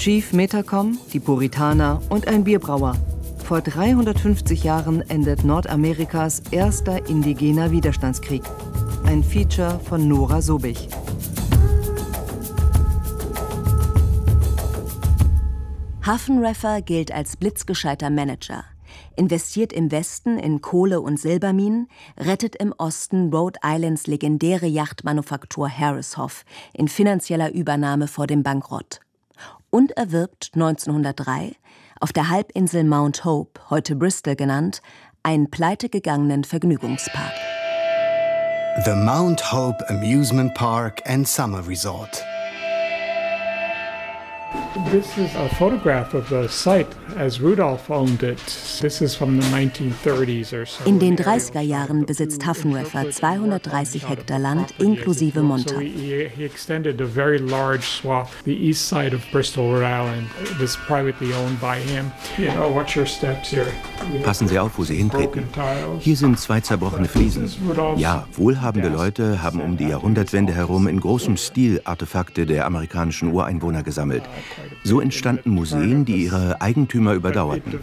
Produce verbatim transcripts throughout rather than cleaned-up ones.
Chief Metacom, die Puritaner und ein Bierbrauer. Vor dreihundertfünfzig Jahren endet Nordamerikas erster indigener Widerstandskrieg. Ein Feature von Nora Sobich. Haffenreffer gilt als blitzgescheiter Manager, investiert im Westen in Kohle- und Silberminen, rettet im Osten Rhode Islands legendäre Yachtmanufaktur Harris Hoff in finanzieller Übernahme vor dem Bankrott und erwirbt neunzehnhundertdrei auf der Halbinsel Mount Hope, heute Bristol genannt, einen pleitegegangenen Vergnügungspark. The Mount Hope Amusement Park and Summer Resort. This is a photograph of the site as Rudolph owned it. This is from the nineteen thirties or so. In den dreißiger Jahren besitzt Haffenreffer zweihundertdreißig Hektar Land inklusive Montauk. So he, he extended a very large swath, the east side of Bristol, Rhode Island. It was privately owned by him. You know, watch your steps here. Passen Sie auf, wo Sie hintreten. Hier sind zwei zerbrochene Fliesen. Ja, wohlhabende Leute haben um die Jahrhundertwende herum in großem Stil Artefakte der amerikanischen Ureinwohner gesammelt. So entstanden Museen, die ihre Eigentümer überdauerten.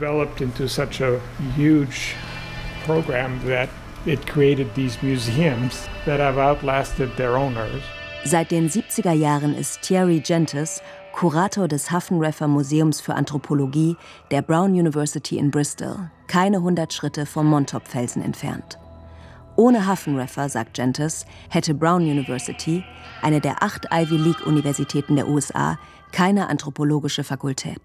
Seit den siebziger Jahren ist Thierry Gentis Kurator des Haffenreffer Museums für Anthropologie der Brown University in Bristol, keine hundert Schritte vom Montauk-Felsen entfernt. Ohne Haffenreffer, sagt Gentis, hätte Brown University, eine der acht Ivy League-Universitäten der U S A, keine anthropologische Fakultät.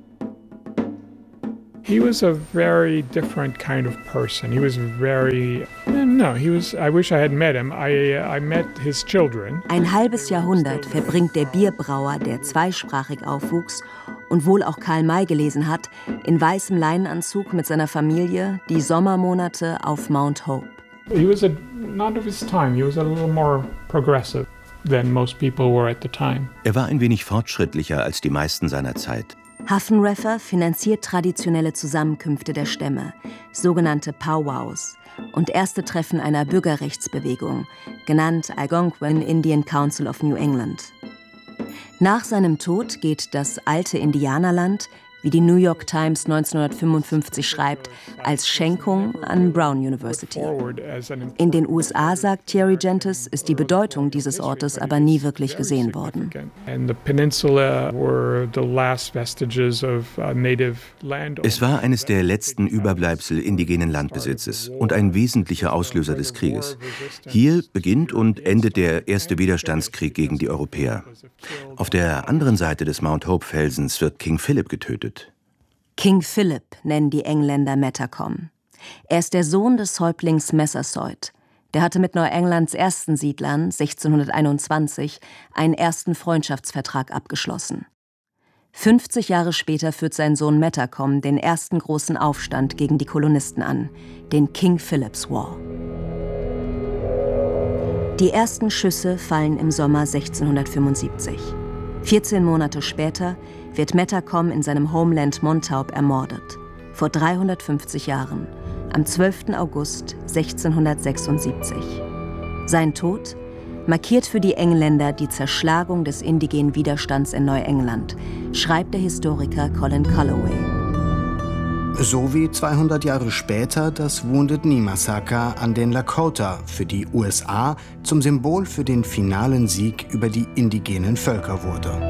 He was a very different kind of person. He was very no, he was I wish I had met him. I I met his children. Ein halbes Jahrhundert verbringt der Bierbrauer, der zweisprachig aufwuchs und wohl auch Karl May gelesen hat, in weißem Leinenanzug mit seiner Familie die Sommermonate auf Mount Hope. He was a not of his time. He was a little more progressive than most people were at the time. Er war ein wenig fortschrittlicher als die meisten seiner Zeit. Haffenreffer finanziert traditionelle Zusammenkünfte der Stämme, sogenannte Powwows, und erste Treffen einer Bürgerrechtsbewegung, genannt Algonquin Indian Council of New England. Nach seinem Tod geht das alte Indianerland, wie die New York Times neunzehnhundertfünfundfünfzig schreibt, als Schenkung an Brown University. In den U S A, sagt Thierry Gentis, ist die Bedeutung dieses Ortes aber nie wirklich gesehen worden. Es war eines der letzten Überbleibsel indigenen Landbesitzes und ein wesentlicher Auslöser des Krieges. Hier beginnt und endet der erste Widerstandskrieg gegen die Europäer. Auf der anderen Seite des Mount Hope-Felsens wird King Philip getötet. King Philip nennen die Engländer Metacom. Er ist der Sohn des Häuptlings Massasoit. Der hatte mit Neuenglands ersten Siedlern sechzehnhunderteinundzwanzig einen ersten Freundschaftsvertrag abgeschlossen. fünfzig Jahre später führt sein Sohn Metacom den ersten großen Aufstand gegen die Kolonisten an, den King Philip's War. Die ersten Schüsse fallen im Sommer sechzehnhundertfünfundsiebzig. vierzehn Monate später wird Metacom in seinem Homeland Montauk ermordet, vor dreihundertfünfzig Jahren, am zwölften August sechzehnhundertsechsundsiebzig. Sein Tod markiert für die Engländer die Zerschlagung des indigenen Widerstands in Neuengland, schreibt der Historiker Colin Calloway. So wie zweihundert Jahre später das Wounded Knee Massaker an den Lakota für die U S A zum Symbol für den finalen Sieg über die indigenen Völker wurde.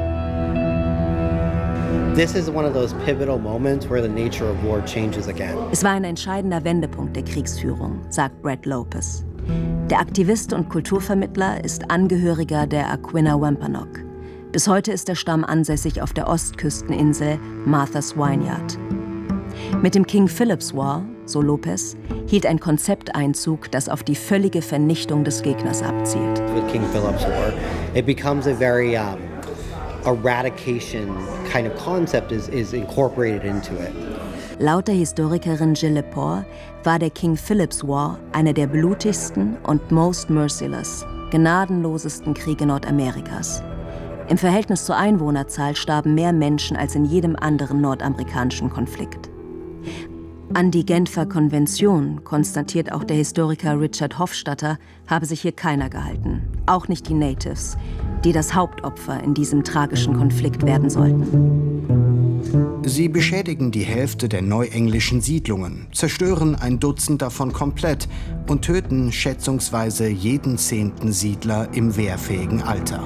This is one of those pivotal moments where the nature of war changes again. Es war ein entscheidender Wendepunkt der Kriegsführung, sagt Brett Lopez. Der Aktivist und Kulturvermittler ist Angehöriger der Aquinnah Wampanoag. Bis heute ist der Stamm ansässig auf der Ostküsteninsel Martha's Vineyard. Mit dem King Philip's War, so Lopez, hielt ein Konzept Einzug, das auf die völlige Vernichtung des Gegners abzielt. With King Philip's War, it becomes a very um, eradication kind of concept is, is incorporated into it. Laut der Historikerin Jill Lepore war der King Philip's War einer der blutigsten und most merciless, gnadenlosesten Kriege Nordamerikas. Im Verhältnis zur Einwohnerzahl starben mehr Menschen als in jedem anderen nordamerikanischen Konflikt. An die Genfer Konvention, konstatiert auch der Historiker Richard Hofstadter, habe sich hier keiner gehalten. Auch nicht die Natives, die das Hauptopfer in diesem tragischen Konflikt werden sollten. Sie beschädigen die Hälfte der neuenglischen Siedlungen, zerstören ein Dutzend davon komplett und töten schätzungsweise jeden zehnten Siedler im wehrfähigen Alter.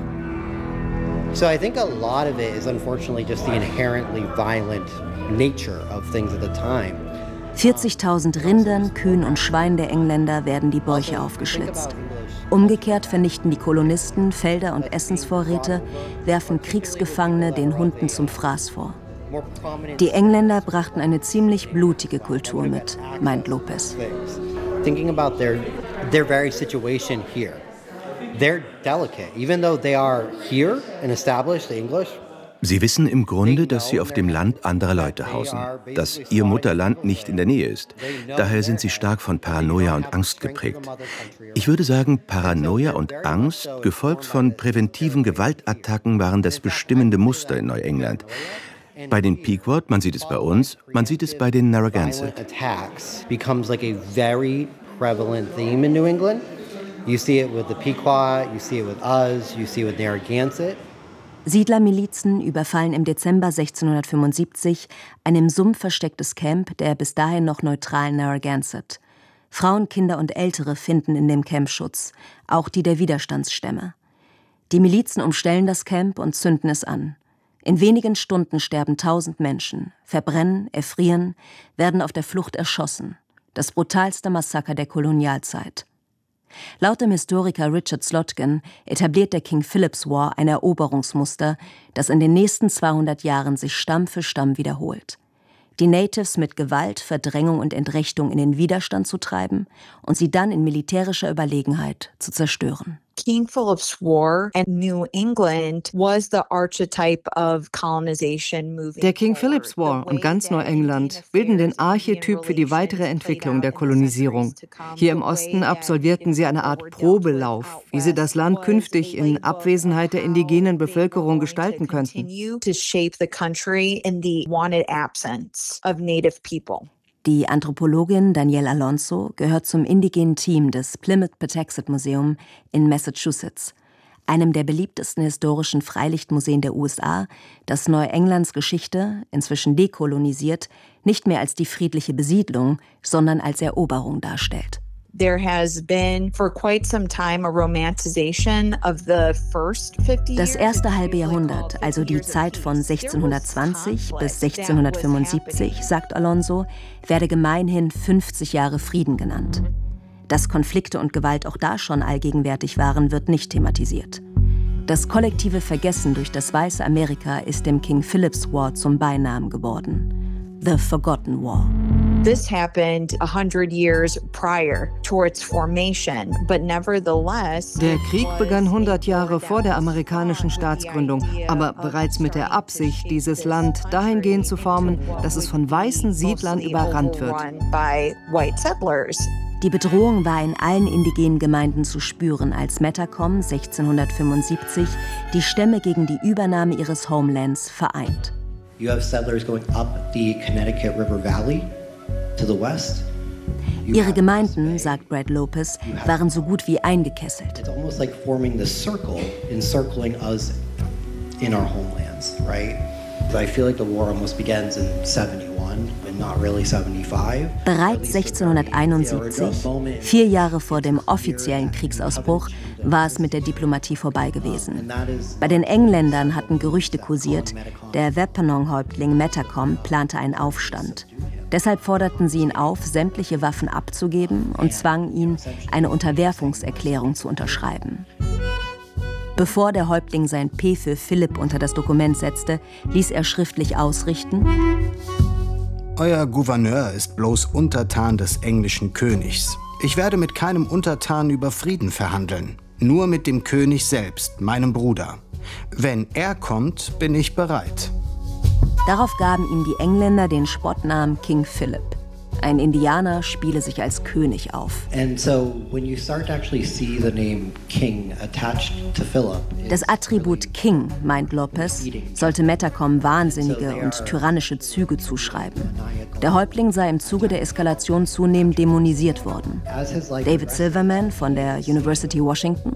So I think a lot of it is unfortunately just the inherently violent nature of things at the time. vierzigtausend Rindern, Kühen und Schweinen der Engländer werden die Bäuche aufgeschlitzt. Umgekehrt vernichten die Kolonisten Felder und Essensvorräte, werfen Kriegsgefangene den Hunden zum Fraß vor. Die Engländer brachten eine ziemlich blutige Kultur mit, meint Lopez. Thinking about their their very situation here. They're delicate, even though they are here and established, the English. Sie wissen im Grunde, dass sie auf dem Land anderer Leute hausen, dass ihr Mutterland nicht in der Nähe ist. Daher sind sie stark von Paranoia und Angst geprägt. Ich würde sagen, Paranoia und Angst, gefolgt von präventiven Gewaltattacken, waren das bestimmende Muster in Neuengland. Bei den Pequot, man sieht es bei uns, man sieht es bei den Narragansett. Becomes like a very prevalent theme in New England. You see it with the Pequot, you see it with us, you see it with Narragansett. Siedlermilizen überfallen im Dezember sechzehnhundertfünfundsiebzig ein im Sumpf verstecktes Camp der bis dahin noch neutralen Narragansett. Frauen, Kinder und Ältere finden in dem Camp Schutz, auch die der Widerstandsstämme. Die Milizen umstellen das Camp und zünden es an. In wenigen Stunden sterben tausend Menschen, verbrennen, erfrieren, werden auf der Flucht erschossen. Das brutalste Massaker der Kolonialzeit. Laut dem Historiker Richard Slotkin etabliert der King Philip's War ein Eroberungsmuster, das in den nächsten zweihundert Jahren sich Stamm für Stamm wiederholt. Die Natives mit Gewalt, Verdrängung und Entrechtung in den Widerstand zu treiben und sie dann in militärischer Überlegenheit zu zerstören. King Philip's War and New England was the archetype of colonization moving. Der King Philip's War und ganz Neuengland bilden den Archetyp für die weitere Entwicklung der Kolonisierung. Hier im Osten absolvierten sie eine Art Probelauf, wie sie das Land künftig in Abwesenheit der indigenen Bevölkerung gestalten könnten. To shape the country in the wanted absence of native people. Die Anthropologin Danielle Alonso gehört zum indigenen Team des Plymouth Patuxent Museum in Massachusetts, einem der beliebtesten historischen Freilichtmuseen der U S A, das Neuenglands Geschichte, inzwischen dekolonisiert, nicht mehr als die friedliche Besiedlung, sondern als Eroberung darstellt. There has been for quite some time a romanticization of the first fifty years. Das erste halbe Jahrhundert, also die Zeit von sechzehnhundertzwanzig bis sechzehnhundertfünfundsiebzig, sagt Alonso, werde gemeinhin fünfzig Jahre Frieden genannt. Dass Konflikte und Gewalt auch da schon allgegenwärtig waren, wird nicht thematisiert. Das kollektive Vergessen durch das weiße Amerika ist dem King Philip's War zum Beinamen geworden. The Forgotten War. This happened a hundred years prior to its formation, but nevertheless. Der Krieg begann hundert Jahre vor der amerikanischen Staatsgründung, aber bereits mit der Absicht, dieses Land dahingehend zu formen, dass es von weißen Siedlern überrannt wird. Die Bedrohung war in allen indigenen Gemeinden zu spüren, als Metacom sechzehnhundertfünfundsiebzig die Stämme gegen die Übernahme ihres Homelands vereint. You have settlers going up the Connecticut River Valley. Ihre Gemeinden, sagt Brad Lopez, waren so gut wie eingekesselt. It's almost like forming the circle, encircling us in our homelands, right? I feel like the war almost begins in seventy-one and not really seventy-five. Bereits sechzehnhunderteinundsiebzig, vier Jahre vor dem offiziellen Kriegsausbruch, war es mit der Diplomatie vorbei gewesen. Bei den Engländern hatten Gerüchte kursiert, der Wampanoag-Häuptling Metacom plante einen Aufstand. Deshalb forderten sie ihn auf, sämtliche Waffen abzugeben und zwangen ihn, eine Unterwerfungserklärung zu unterschreiben. Bevor der Häuptling sein P für Philipp unter das Dokument setzte, ließ er schriftlich ausrichten: Euer Gouverneur ist bloß Untertan des englischen Königs. Ich werde mit keinem Untertan über Frieden verhandeln, nur mit dem König selbst, meinem Bruder. Wenn er kommt, bin ich bereit. Darauf gaben ihm die Engländer den Spottnamen King Philip. Ein Indianer spiele sich als König auf. Das Attribut King, meint Lopez, sollte Metacom wahnsinnige und tyrannische Züge zuschreiben. Der Häuptling sei im Zuge der Eskalation zunehmend dämonisiert worden. David Silverman von der University Washington.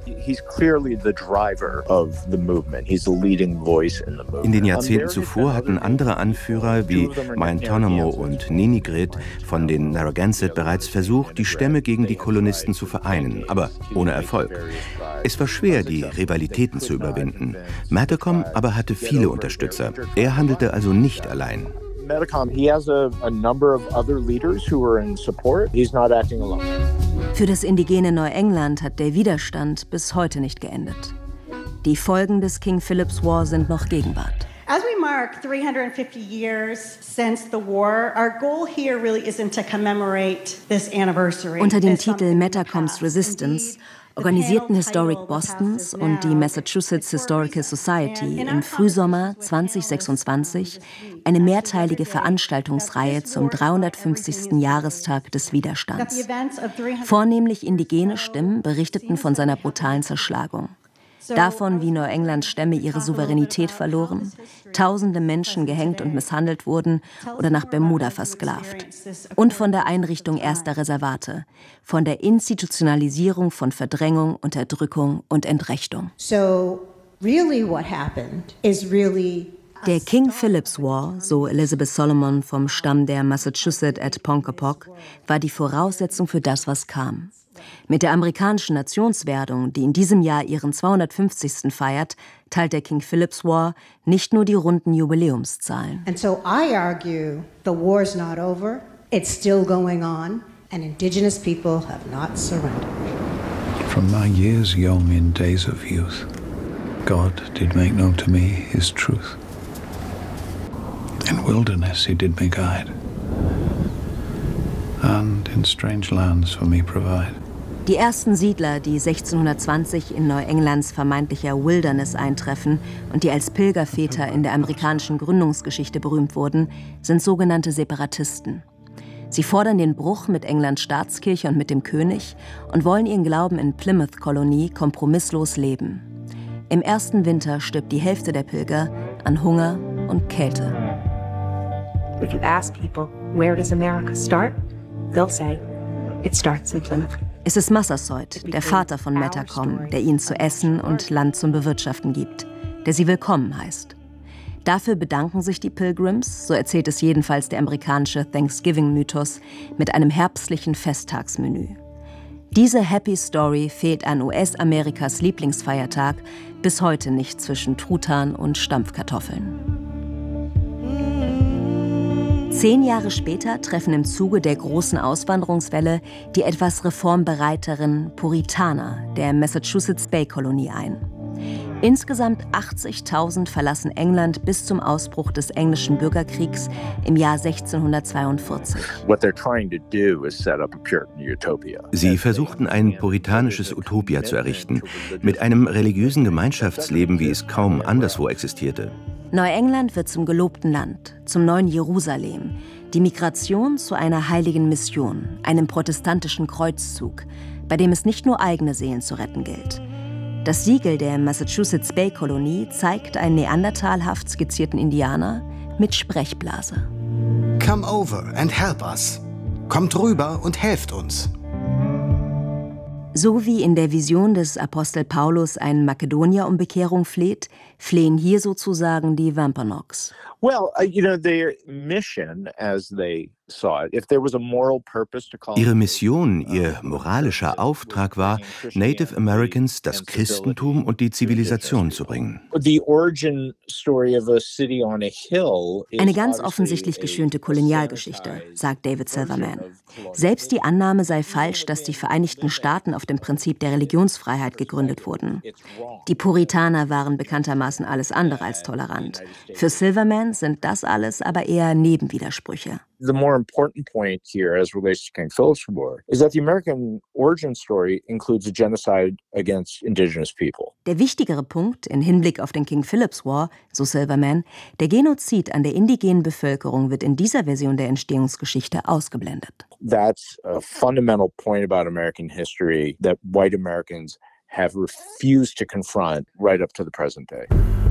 In den Jahrzehnten zuvor hatten andere Anführer wie Maintonamo und Ninigret von den Narragansett bereits versucht, die Stämme gegen die Kolonisten zu vereinen, aber ohne Erfolg. Es war schwer, die Rivalitäten zu überwinden. Metacom aber hatte viele Unterstützer. Er handelte also nicht allein. Metacom, he has a, a number of other leaders who are in support. He's not acting alone. Für das indigene Neuengland hat der Widerstand bis heute nicht geendet. Die Folgen des King Philip's War sind noch Gegenwart. As we mark three hundred fifty years since the war, our goal here really isn't to commemorate this anniversary. Unter dem Titel Metacom's Resistance organisierten Historic Bostons und die Massachusetts Historical Society im Frühsommer zweitausendsechsundzwanzig eine mehrteilige Veranstaltungsreihe zum dreihundertfünfzigsten Jahrestag des Widerstands. Vornehmlich indigene Stimmen berichteten von seiner brutalen Zerschlagung. Davon, wie Neuenglands Stämme ihre Souveränität verloren, tausende Menschen gehängt und misshandelt wurden oder nach Bermuda versklavt. Und von der Einrichtung erster Reservate, von der Institutionalisierung von Verdrängung, Unterdrückung und Entrechtung. Der King Philip's War, so Elizabeth Solomon vom Stamm der Massachusetts at Ponkapock, war die Voraussetzung für das, was kam. Mit der amerikanischen Nationswerdung, die in diesem Jahr ihren zweihundertfünfzigsten feiert, teilt der King Philip's War nicht nur die runden Jubiläumszahlen. And so I argue the war is not over, it's still going on, and indigenous people have not surrendered. From my years young in days of youth, God did make known to me his truth. In wilderness he did me guide, and in strange lands for me provide. Die ersten Siedler, die sechzehnhundertzwanzig in Neuenglands vermeintlicher Wilderness eintreffen und die als Pilgerväter in der amerikanischen Gründungsgeschichte berühmt wurden, sind sogenannte Separatisten. Sie fordern den Bruch mit Englands Staatskirche und mit dem König und wollen ihren Glauben in Plymouth-Kolonie kompromisslos leben. Im ersten Winter stirbt die Hälfte der Pilger an Hunger und Kälte. If you ask people, where does America start? They'll say, it starts in Plymouth. Es ist Massasoit, der Vater von Metacom, der ihnen zu essen und Land zum Bewirtschaften gibt, der sie willkommen heißt. Dafür bedanken sich die Pilgrims, so erzählt es jedenfalls der amerikanische Thanksgiving-Mythos, mit einem herbstlichen Festtagsmenü. Diese Happy Story fehlt an U S-Amerikas Lieblingsfeiertag bis heute nicht zwischen Truthahn und Stampfkartoffeln. Zehn Jahre später treffen im Zuge der großen Auswanderungswelle die etwas reformbereiteren Puritaner der Massachusetts Bay-Kolonie ein. Insgesamt achtzigtausend verlassen England bis zum Ausbruch des englischen Bürgerkriegs im Jahr sechzehnhundertzweiundvierzig. Sie versuchten ein puritanisches Utopia zu errichten, mit einem religiösen Gemeinschaftsleben, wie es kaum anderswo existierte. Neuengland wird zum gelobten Land, zum neuen Jerusalem, die Migration zu einer heiligen Mission, einem protestantischen Kreuzzug, bei dem es nicht nur eigene Seelen zu retten gilt. Das Siegel der Massachusetts Bay-Kolonie zeigt einen neandertalhaft skizzierten Indianer mit Sprechblase. Come over and help us. Kommt rüber und helft uns. So wie in der Vision des Apostel Paulus ein Makedonier um Bekehrung fleht, flehen hier sozusagen die Wampanoags. Well, uh, you know, their mission, as they saw it, if there was a moral purpose to call. Ihre Mission, ihr moralischer Auftrag war, Native Americans das Christentum und die Zivilisation zu bringen. The origin story of a city on a hill is Eine ganz offensichtlich geschönte Kolonialgeschichte, sagt David Silverman. Selbst die Annahme sei falsch, dass die Vereinigten Staaten auf dem Prinzip der Religionsfreiheit gegründet wurden. Die Puritaner waren bekanntermaßen Insassen alles andere als tolerant. Für Silverman sind das alles aber eher Nebenwidersprüche. The more important point here as relates to King Philip's War is that the American origin story includes a genocide against indigenous people. Der wichtigere Punkt in Hinblick auf den King Philip's War, so Silverman, der Genozid an der indigenen Bevölkerung wird in dieser Version der Entstehungsgeschichte ausgeblendet. That's a fundamental point about American history that white Americans have refused to confront right up to the present day.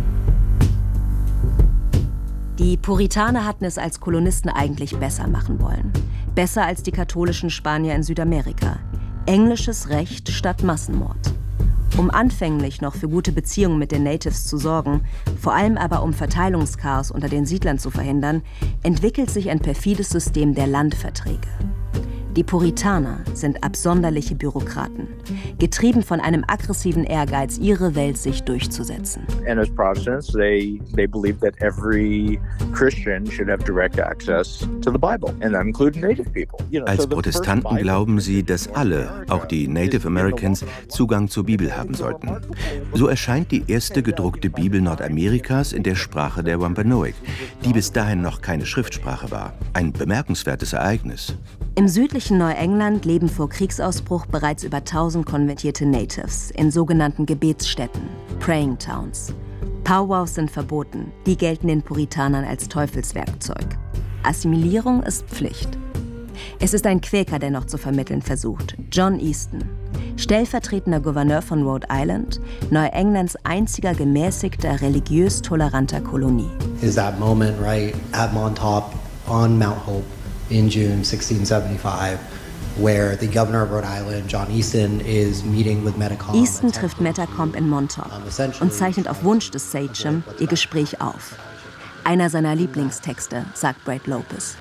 Die Puritaner hatten es als Kolonisten eigentlich besser machen wollen. Besser als die katholischen Spanier in Südamerika. Englisches Recht statt Massenmord. Um anfänglich noch für gute Beziehungen mit den Natives zu sorgen, vor allem aber um Verteilungschaos unter den Siedlern zu verhindern, entwickelt sich ein perfides System der Landverträge. Die Puritaner sind absonderliche Bürokraten, getrieben von einem aggressiven Ehrgeiz, ihre Welt sich durchzusetzen. And as Protestants, they they believe that every Christian should have direct access to the Bible, and that includes Native people. You know, Als Protestanten glauben sie, dass alle, auch die Native Americans, Zugang zur Bibel haben sollten. So erscheint die erste gedruckte Bibel Nordamerikas in der Sprache der Wampanoag, die bis dahin noch keine Schriftsprache war. Ein bemerkenswertes Ereignis. Im südlichen Neuengland leben vor Kriegsausbruch bereits über tausend konvertierte Natives in sogenannten Gebetsstätten, Praying Towns. Powwows sind verboten, die gelten den Puritanern als Teufelswerkzeug. Assimilierung ist Pflicht. Es ist ein Quäker, der noch zu vermitteln versucht, John Easton, stellvertretender Gouverneur von Rhode Island, Neuenglands einziger gemäßigter, religiös toleranter Kolonie. Is that moment right at Montauk on Mount Hope in June sixteen seventy-five, where the governor of Rhode Island, John Easton, is meeting with Metacom. Easton trifft Metacom in Montauk und zeichnet auf Wunsch des Sachem ihr Gespräch auf. Einer seiner Lieblingstexte, sagt Brad Lopez.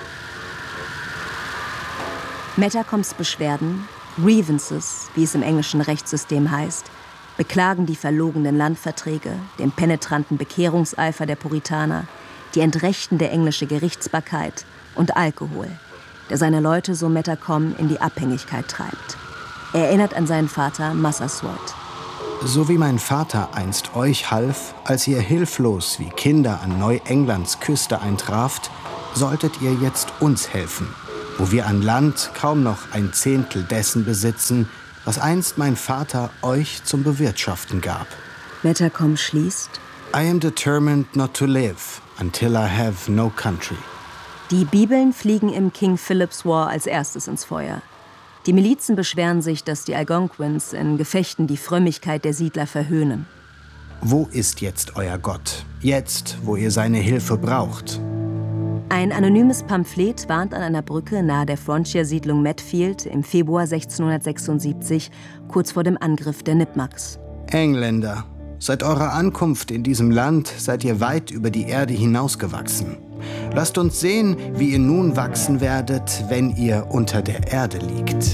Metacoms Beschwerden, Grievances, wie es im englischen Rechtssystem heißt, beklagen die verlogenen Landverträge, den penetranten Bekehrungseifer der Puritaner, die entrechtende englische Gerichtsbarkeit und Alkohol, der seine Leute, so Metacom, in die Abhängigkeit treibt. Er erinnert an seinen Vater Massasoit. So wie mein Vater einst euch half, als ihr hilflos wie Kinder an Neuenglands Küste eintraft, solltet ihr jetzt uns helfen, wo wir an Land kaum noch ein Zehntel dessen besitzen, was einst mein Vater euch zum Bewirtschaften gab. Metacom schließt: I am determined not to live until I have no country. Die Bibeln fliegen im King Philip's War als erstes ins Feuer. Die Milizen beschweren sich, dass die Algonquins in Gefechten die Frömmigkeit der Siedler verhöhnen. Wo ist jetzt euer Gott? Jetzt, wo ihr seine Hilfe braucht. Ein anonymes Pamphlet warnt an einer Brücke nahe der Frontier-Siedlung Medfield im Februar sechzehnhundertsechsundsiebzig, kurz vor dem Angriff der Nipmucks. Engländer, seit eurer Ankunft in diesem Land seid ihr weit über die Erde hinausgewachsen. Lasst uns sehen, wie ihr nun wachsen werdet, wenn ihr unter der Erde liegt.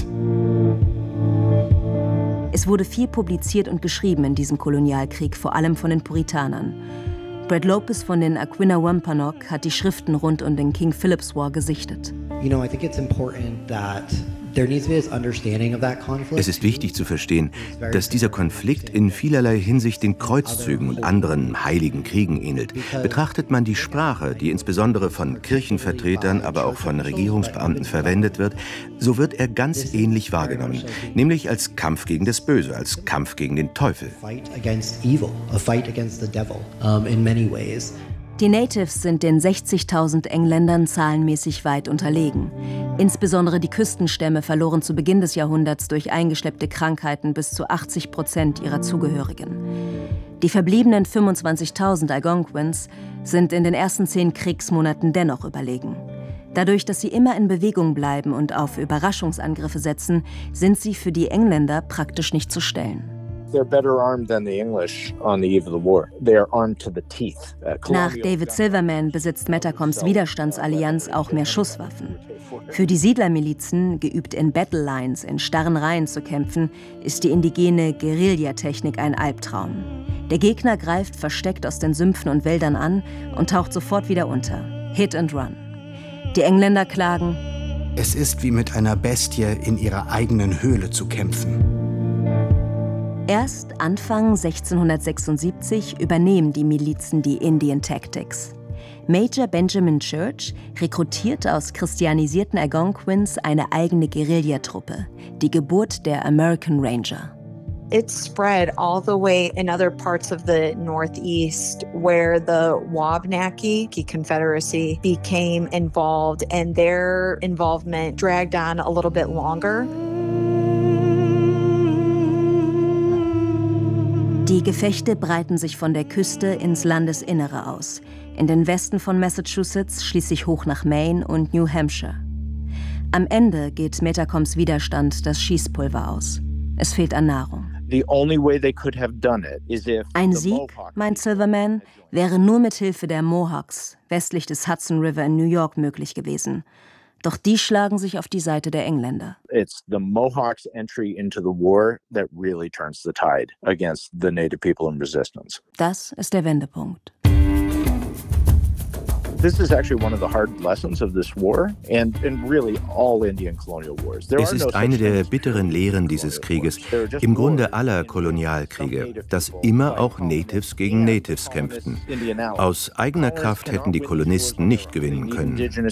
Es wurde viel publiziert und geschrieben in diesem Kolonialkrieg, vor allem von den Puritanern. Brad Lopez von den Aquinnah Wampanoag hat die Schriften rund um den King Philip's War gesichtet. You know, I think it's important that there needs to be this understanding of that conflict. Es ist wichtig zu verstehen, dass dieser Konflikt in vielerlei Hinsicht den Kreuzzügen und anderen heiligen Kriegen ähnelt. Betrachtet man die Sprache, die insbesondere von Kirchenvertretern, aber auch von Regierungsbeamten verwendet wird, so wird er ganz ähnlich wahrgenommen, nämlich als Kampf gegen das Böse, als Kampf gegen den Teufel. Die Natives sind den sechzigtausend Engländern zahlenmäßig weit unterlegen. Insbesondere die Küstenstämme verloren zu Beginn des Jahrhunderts durch eingeschleppte Krankheiten bis zu achtzig Prozent ihrer Zugehörigen. Die verbliebenen fünfundzwanzigtausend Algonquins sind in den ersten zehn Kriegsmonaten dennoch überlegen. Dadurch, dass sie immer in Bewegung bleiben und auf Überraschungsangriffe setzen, sind sie für die Engländer praktisch nicht zu stellen. Nach David Silverman besitzt Metacoms Widerstandsallianz auch mehr Schusswaffen. Für die Siedlermilizen, geübt in Battle Lines in starren Reihen zu kämpfen, ist die indigene Guerillatechnik ein Albtraum. Der Gegner greift versteckt aus den Sümpfen und Wäldern an und taucht sofort wieder unter. Hit and run. Die Engländer klagen: Es ist wie mit einer Bestie in ihrer eigenen Höhle zu kämpfen. Erst Anfang sechzehnhundertsechsundsiebzig übernehmen die Milizen die Indian Tactics. Major Benjamin Church rekrutiert aus christianisierten Algonquins eine eigene Guerillatruppe, die Geburt der American Ranger. It spread all the way in other parts of the Northeast where the Wabanaki Confederacy became involved, and their involvement dragged on a little bit longer. Die Gefechte breiten sich von der Küste ins Landesinnere aus, in den Westen von Massachusetts, schließlich hoch nach Maine und New Hampshire. Am Ende geht Metacoms Widerstand das Schießpulver aus. Es fehlt an Nahrung. Ein Sieg, meint Silverman, wäre nur mit Hilfe der Mohawks westlich des Hudson River in New York möglich gewesen. Doch die schlagen sich auf die Seite der Engländer. It's the Mohawks' entry into the war that really turns the tide against the native people in resistance. Das ist der Wendepunkt. This is actually one of the hard lessons of this war and, and really all Indian colonial wars. There Es ist eine der bitteren Lehren dieses Krieges, im Grunde aller Kolonialkriege, dass immer auch Natives gegen Natives kämpften. Aus eigener Kraft hätten die Kolonisten nicht gewinnen können.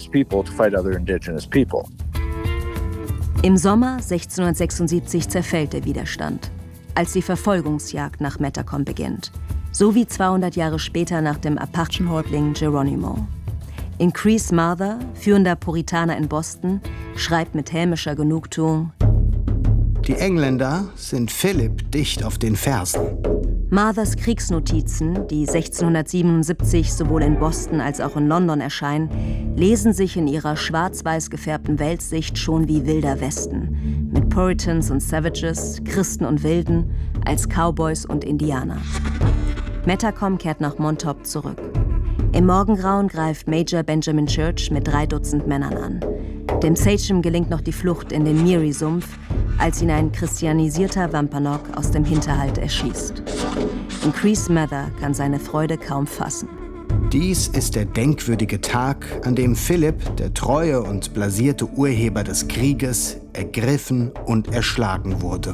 Im Sommer sechzehnhundertsechsundsiebzig zerfällt der Widerstand, als die Verfolgungsjagd nach Metacom beginnt, so wie zweihundert Jahre später nach dem Apachen-Häuptling Geronimo. Increase Mather, führender Puritaner in Boston, schreibt mit hämischer Genugtuung: Die Engländer sind Philipp dicht auf den Fersen. Mathers Kriegsnotizen, die sechzehnhundertsiebenundsiebzig sowohl in Boston als auch in London erscheinen, lesen sich in ihrer schwarz-weiß gefärbten Weltsicht schon wie Wilder Westen, mit Puritans und Savages, Christen und Wilden, als Cowboys und Indianer. Metacom kehrt nach Montauk zurück. Im Morgengrauen greift Major Benjamin Church mit drei Dutzend Männern an. Dem Sachem gelingt noch die Flucht in den Miri-Sumpf, als ihn ein christianisierter Wampanoag aus dem Hinterhalt erschießt. Increase Mather kann seine Freude kaum fassen. Dies ist der denkwürdige Tag, an dem Philipp, der treue und blasierte Urheber des Krieges, ergriffen und erschlagen wurde.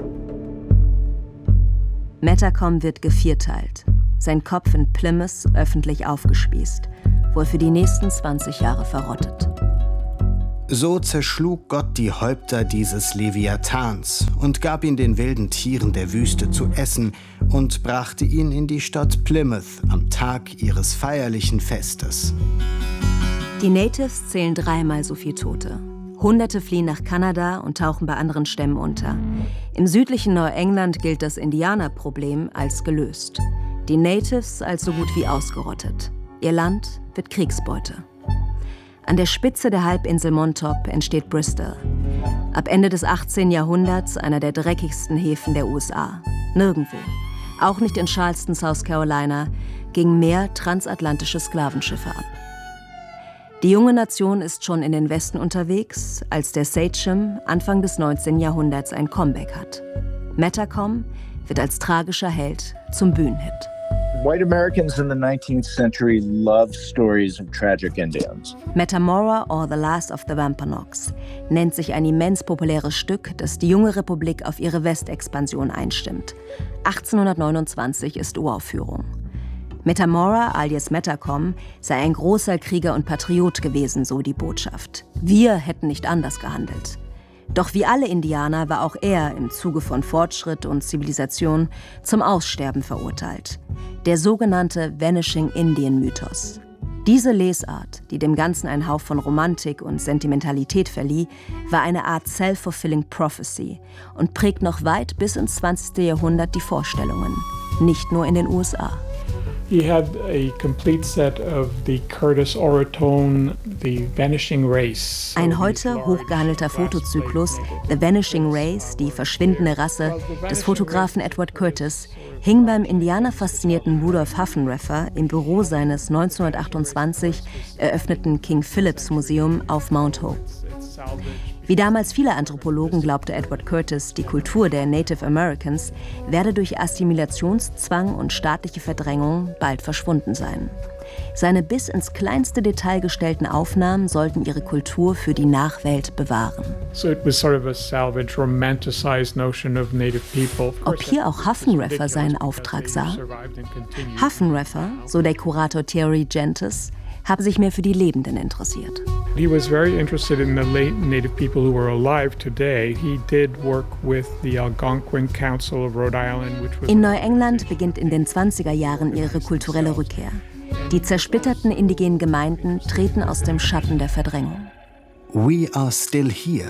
Metacom wird gevierteilt, sein Kopf in Plymouth öffentlich aufgespießt, wo er für die nächsten zwanzig Jahre verrottet. So zerschlug Gott die Häupter dieses Leviathans und gab ihn den wilden Tieren der Wüste zu essen und brachte ihn in die Stadt Plymouth am Tag ihres feierlichen Festes. Die Natives zählen dreimal so viel Tote. Hunderte fliehen nach Kanada und tauchen bei anderen Stämmen unter. Im südlichen Neuengland gilt das Indianerproblem als gelöst. Die Natives als so gut wie ausgerottet. Ihr Land wird Kriegsbeute. An der Spitze der Halbinsel Montauk entsteht Bristol. Ab Ende des achtzehnten Jahrhunderts einer der dreckigsten Häfen der U S A. Nirgendwo, auch nicht in Charleston, South Carolina, gingen mehr transatlantische Sklavenschiffe ab. Die junge Nation ist schon in den Westen unterwegs, als der Sachem Anfang des neunzehnten Jahrhunderts ein Comeback hat. Metacom wird als tragischer Held zum Bühnenhit. White Americans in the nineteenth century loved stories of tragic Indians. Metamora or The Last of the Wampanoags nennt sich ein immens populäres Stück, das die junge Republik auf ihre Westexpansion einstimmt. achtzehnhundertneunundzwanzig ist Uraufführung. Metamora alias Metacom sei ein großer Krieger und Patriot gewesen, so die Botschaft. Wir hätten nicht anders gehandelt. Doch wie alle Indianer war auch er im Zuge von Fortschritt und Zivilisation zum Aussterben verurteilt. Der sogenannte Vanishing Indian Mythos. Diese Lesart, die dem Ganzen einen Hauch von Romantik und Sentimentalität verlieh, war eine Art self-fulfilling prophecy und prägt noch weit bis ins zwanzigste Jahrhundert die Vorstellungen, nicht nur in den U S A. He had a complete set of the Curtis Orotone, The Vanishing Race. Ein heute hochgehandelter Fotozyklus, The Vanishing Race, die verschwindende Rasse, des Fotografen Edward Curtis, hing beim Indianer-faszinierten Rudolph Haffenreffer im Büro seines neunzehnhundertachtundzwanzig eröffneten King Philips Museum auf Mount Hope. Wie damals viele Anthropologen glaubte Edward Curtis, die Kultur der Native Americans werde durch Assimilationszwang und staatliche Verdrängung bald verschwunden sein. Seine bis ins kleinste Detail gestellten Aufnahmen sollten ihre Kultur für die Nachwelt bewahren. Ob hier auch Haffenreffer seinen Auftrag sah? Haffenreffer, so der Kurator Thierry Gentis, habe sich mehr für die Lebenden interessiert. He was very interested in the late native people who were alive today. He did work with the Algonquin Council of Rhode Island, which was In Neuengland beginnt in den zwanziger Jahren ihre kulturelle Rückkehr. Die zersplitterten indigenen Gemeinden treten aus dem Schatten der Verdrängung. We are still here.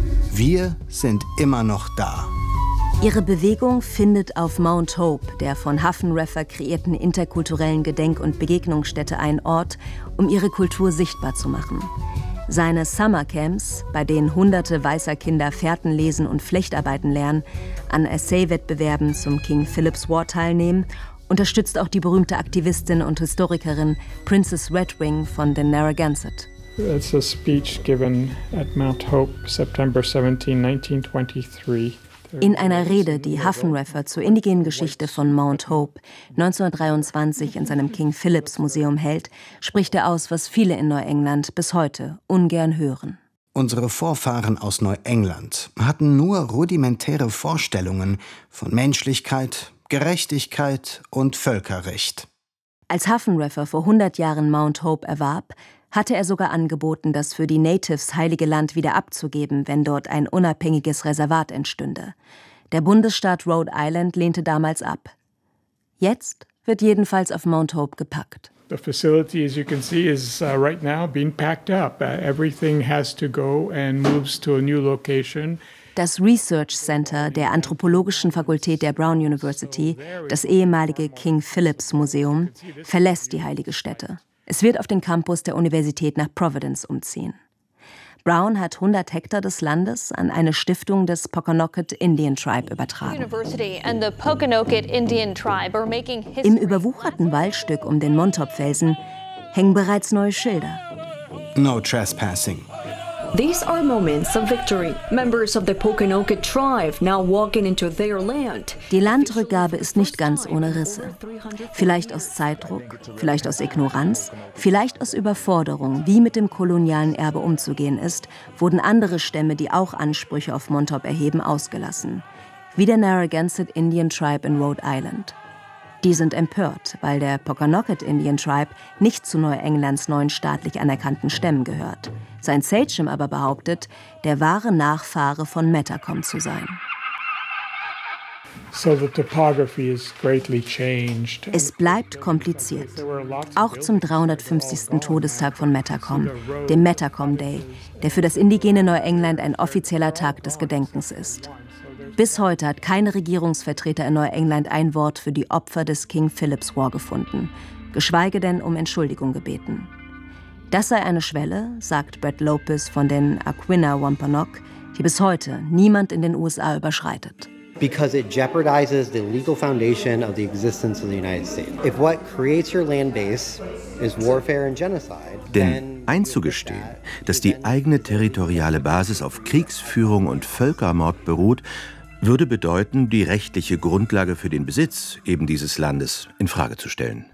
Wir sind immer noch da. Ihre Bewegung findet auf Mount Hope, der von Haffenreffer kreierten interkulturellen Gedenk- und Begegnungsstätte, einen Ort, um ihre Kultur sichtbar zu machen. Seine Summercamps, bei denen hunderte weißer Kinder Fährten lesen und Flechtarbeiten lernen, an Essay-Wettbewerben zum King Philip's War teilnehmen, unterstützt auch die berühmte Aktivistin und Historikerin Princess Redwing von den Narragansett. It's a speech given at Mount Hope, September seventeenth, nineteen twenty-three. In einer Rede, die Haffenreffer zur indigenen Geschichte von Mount Hope neunzehnhundertdreiundzwanzig in seinem King Philip's Museum hält, spricht er aus, was viele in Neuengland bis heute ungern hören. Unsere Vorfahren aus Neuengland hatten nur rudimentäre Vorstellungen von Menschlichkeit, Gerechtigkeit und Völkerrecht. Als Haffenreffer vor hundert Jahren Mount Hope erwarb, hatte er sogar angeboten, das für die Natives heilige Land wieder abzugeben, wenn dort ein unabhängiges Reservat entstünde. Der Bundesstaat Rhode Island lehnte damals ab. Jetzt wird jedenfalls auf Mount Hope gepackt. The facility, as you can see, is uh, right now being packed up. Uh, everything has to go and moves to a new location. Das Research Center der Anthropologischen Fakultät der Brown University, das ehemalige King Philip's Museum, verlässt die heilige Stätte. Es wird auf den Campus der Universität nach Providence umziehen. Brown hat hundert Hektar des Landes an eine Stiftung des Pokanoket Indian Tribe übertragen. Im überwucherten Waldstück um den Montop-Felsen hängen bereits neue Schilder. No trespassing. These are moments of victory. Members of the Pokanoket tribe now walking into their land. Die Landrückgabe ist nicht ganz ohne Risse. Vielleicht aus Zeitdruck, vielleicht aus Ignoranz, vielleicht aus Überforderung, wie mit dem kolonialen Erbe umzugehen ist, wurden andere Stämme, die auch Ansprüche auf Montop erheben, ausgelassen. Wie der Narragansett Indian Tribe in Rhode Island. Die sind empört, weil der Pokanoket Indian Tribe nicht zu Neuenglands neuen staatlich anerkannten Stämmen gehört. Sein Sachem aber behauptet, der wahre Nachfahre von Metacom zu sein. So the topography is greatly changed. Es bleibt kompliziert. Auch zum dreihundertfünfzigsten Todestag von Metacom, dem Metacom Day, der für das indigene Neuengland ein offizieller Tag des Gedenkens ist. Bis heute hat keine Regierungsvertreter in Neuengland ein Wort für die Opfer des King Philip's War gefunden, geschweige denn um Entschuldigung gebeten. Das sei eine Schwelle, sagt Brett Lopez von den Aquinnah Wampanoag, die bis heute niemand in den U S A überschreitet. Because it jeopardizes the legal foundation of the existence of the United States. If what creates your land base is warfare and genocide, Denn einzugestehen, dass die eigene territoriale Basis auf Kriegsführung und Völkermord beruht, würde bedeuten, die rechtliche Grundlage für den Besitz eben dieses Landes in Frage zu stellen.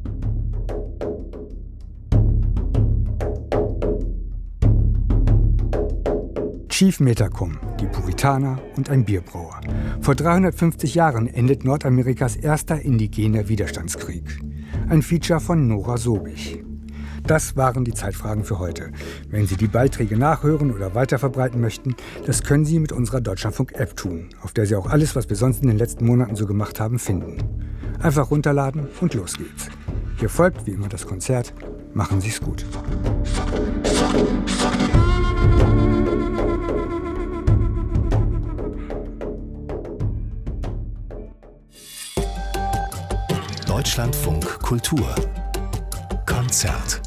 Chief Metacom, die Puritaner und ein Bierbrauer. Vor dreihundertfünfzig Jahren endet Nordamerikas erster indigener Widerstandskrieg. Ein Feature von Nora Sobich. Das waren die Zeitfragen für heute. Wenn Sie die Beiträge nachhören oder weiterverbreiten möchten, das können Sie mit unserer Deutschlandfunk-App tun, auf der Sie auch alles, was wir sonst in den letzten Monaten so gemacht haben, finden. Einfach runterladen und los geht's. Hier folgt wie immer das Konzert. Machen Sie es gut. Deutschlandfunk Kultur Konzert.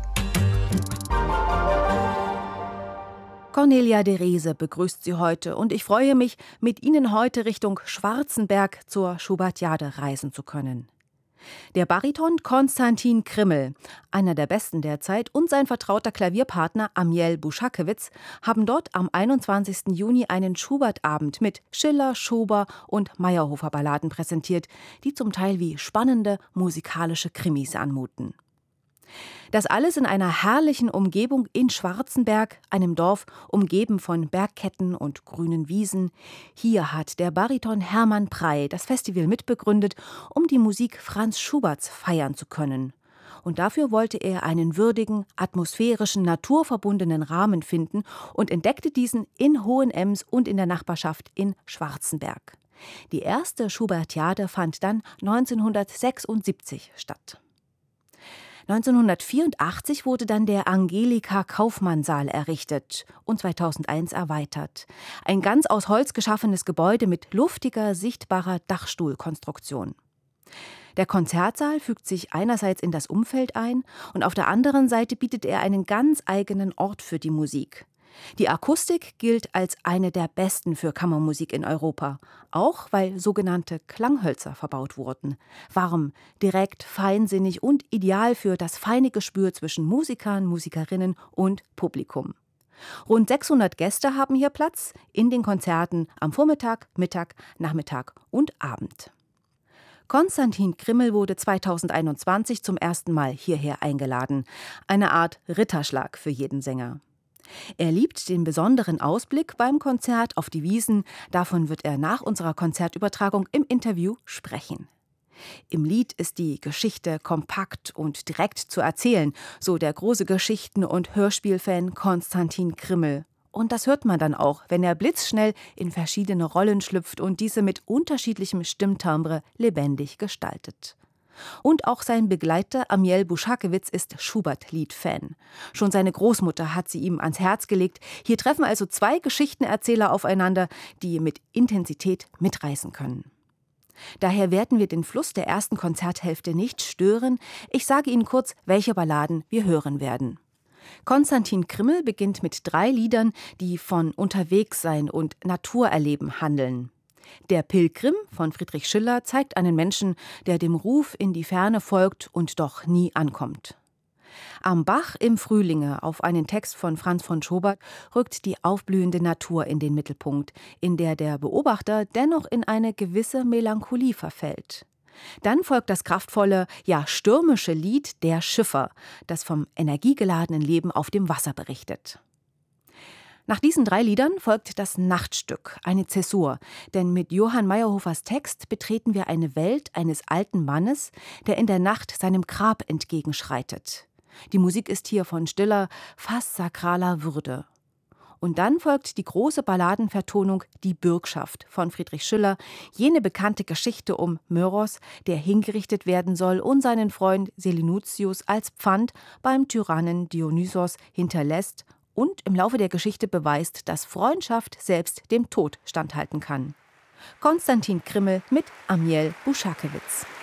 Cornelia de Riese begrüßt Sie heute und ich freue mich, mit Ihnen heute Richtung Schwarzenberg zur Schubertiade reisen zu können. Der Bariton Konstantin Krimmel, einer der besten derzeit, und sein vertrauter Klavierpartner Amiel Buschakewitz haben dort am einundzwanzigsten Juni einen Schubert-Abend mit Schiller, Schober und Meyerhofer-Balladen präsentiert, die zum Teil wie spannende musikalische Krimis anmuten. Das alles in einer herrlichen Umgebung in Schwarzenberg, einem Dorf umgeben von Bergketten und grünen Wiesen. Hier hat der Bariton Hermann Prey das Festival mitbegründet, um die Musik Franz Schuberts feiern zu können. Und dafür wollte er einen würdigen, atmosphärischen, naturverbundenen Rahmen finden und entdeckte diesen in Hohenems und in der Nachbarschaft in Schwarzenberg. Die erste Schubertiade fand dann neunzehnhundertsechsundsiebzig statt. neunzehnhundertvierundachtzig wurde dann der Angelika-Kaufmann-Saal errichtet und zweitausendeins erweitert. Ein ganz aus Holz geschaffenes Gebäude mit luftiger, sichtbarer Dachstuhlkonstruktion. Der Konzertsaal fügt sich einerseits in das Umfeld ein und auf der anderen Seite bietet er einen ganz eigenen Ort für die Musik. Die Akustik gilt als eine der besten für Kammermusik in Europa, auch weil sogenannte Klanghölzer verbaut wurden. Warm, direkt, feinsinnig und ideal für das feine Gespür zwischen Musikern, Musikerinnen und Publikum. Rund sechshundert Gäste haben hier Platz in den Konzerten am Vormittag, Mittag, Nachmittag und Abend. Konstantin Krimmel wurde zweitausendeinundzwanzig zum ersten Mal hierher eingeladen. Eine Art Ritterschlag für jeden Sänger. Er liebt den besonderen Ausblick beim Konzert auf die Wiesen. Davon wird er nach unserer Konzertübertragung im Interview sprechen. Im Lied ist die Geschichte kompakt und direkt zu erzählen, so der große Geschichten- und Hörspielfan Konstantin Krimmel. Und das hört man dann auch, wenn er blitzschnell in verschiedene Rollen schlüpft und diese mit unterschiedlichem Stimmtimbre lebendig gestaltet. Und auch sein Begleiter Amiel Buschakewitz ist Schubert-Lied-Fan. Schon seine Großmutter hat sie ihm ans Herz gelegt. Hier treffen also zwei Geschichtenerzähler aufeinander, die mit Intensität mitreißen können. Daher werden wir den Fluss der ersten Konzerthälfte nicht stören. Ich sage Ihnen kurz, welche Balladen wir hören werden. Konstantin Krimmel beginnt mit drei Liedern, die von Unterwegssein und Naturerleben handeln. Der Pilgrim von Friedrich Schiller zeigt einen Menschen, der dem Ruf in die Ferne folgt und doch nie ankommt. Am Bach im Frühlinge, auf einen Text von Franz von Schobert, rückt die aufblühende Natur in den Mittelpunkt, in der der Beobachter dennoch in eine gewisse Melancholie verfällt. Dann folgt das kraftvolle, ja stürmische Lied Der Schiffer, das vom energiegeladenen Leben auf dem Wasser berichtet. Nach diesen drei Liedern folgt das Nachtstück, eine Zäsur, denn mit Johann Meyerhofers Text betreten wir eine Welt eines alten Mannes, der in der Nacht seinem Grab entgegenschreitet. Die Musik ist hier von stiller, fast sakraler Würde. Und dann folgt die große Balladenvertonung Die Bürgschaft von Friedrich Schiller, jene bekannte Geschichte um Möros, der hingerichtet werden soll und seinen Freund Selinutius als Pfand beim Tyrannen Dionysos hinterlässt und im Laufe der Geschichte beweist, dass Freundschaft selbst dem Tod standhalten kann. Konstantin Krimmel mit Amiel Buschakewitz.